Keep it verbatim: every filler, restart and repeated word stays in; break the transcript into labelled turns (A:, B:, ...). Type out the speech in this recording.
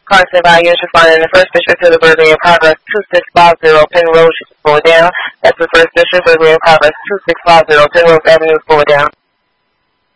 A: Carson Bayou is responding in the first district to the burglary in progress two six five zero Penrose, forward down. That's the first district burglary in progress two six five zero Penrose Avenue, forward down.